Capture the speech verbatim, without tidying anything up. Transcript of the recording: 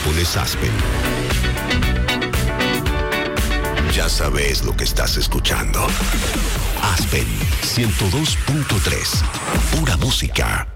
pones Aspen. Ya sabes lo que estás escuchando. Aspen ciento dos punto tres. Pura música.